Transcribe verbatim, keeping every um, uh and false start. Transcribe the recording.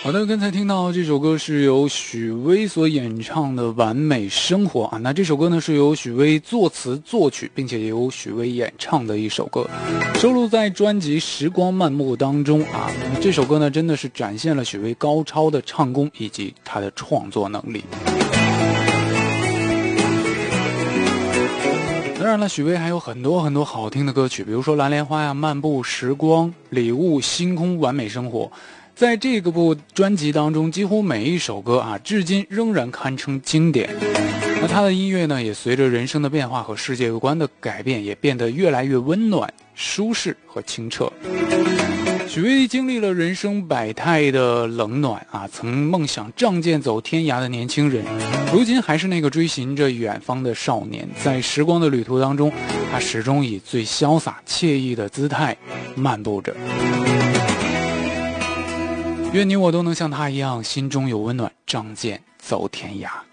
好的，刚才听到这首歌是由许巍所演唱的《完美生活》啊，那这首歌呢是由许巍作词作曲，并且由许巍演唱的一首歌，收录在专辑《时光漫步》当中啊。这首歌呢真的是展现了许巍高超的唱功以及他的创作能力。当然了，许巍还有很多很多好听的歌曲，比如说《蓝莲花》呀、《漫步时光》、《礼物》、《星空》、《完美生活》。在这个部专辑当中，几乎每一首歌啊，至今仍然堪称经典。那他的音乐呢，也随着人生的变化和世界观的改变，也变得越来越温暖、舒适和清澈。许巍经历了人生百态的冷暖啊，曾梦想仗剑走天涯的年轻人，如今还是那个追寻着远方的少年。在时光的旅途当中，他始终以最潇洒惬意的姿态漫步着。愿你我都能像他一样，心中有温暖，仗剑走天涯。